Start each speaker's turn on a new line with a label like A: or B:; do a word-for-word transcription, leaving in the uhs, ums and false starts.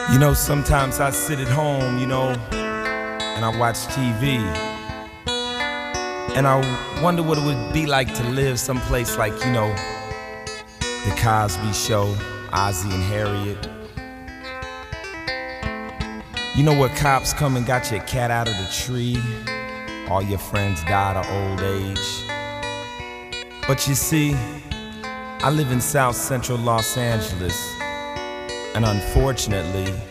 A: You know, sometimes I sit at home, you know, and I watch T V, and I wonder what it would be like to live someplace like, you know, The Cosby Show, Ozzie and Harriet. You know where cops come and got your cat out of the tree, all your friends died of old age. But you see, I live in South Central Los Angeles, and unfortunately,